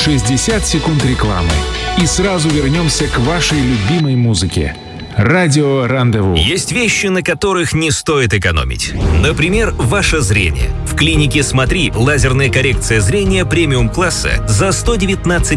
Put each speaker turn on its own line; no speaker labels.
60 секунд рекламы. И сразу вернемся к вашей любимой музыке. Радио Рандеву.
Есть вещи, на которых не стоит экономить. Например, ваше зрение. В клинике «Смотри» лазерная коррекция зрения премиум-класса за 119